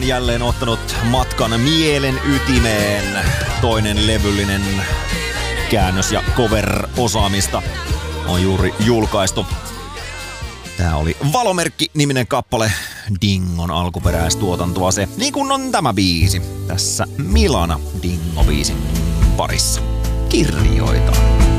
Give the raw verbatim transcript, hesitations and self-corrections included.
on jälleen ottanut matkan mielen ytimeen. Toinen levyllinen käännös- ja cover-osaamista on juuri julkaistu. Tää oli Valomerkki-niminen kappale, Dingon alkuperäistuotantoa se, niin kuin on tämä biisi tässä Milana Dingo-biisin parissa. Kirjoita.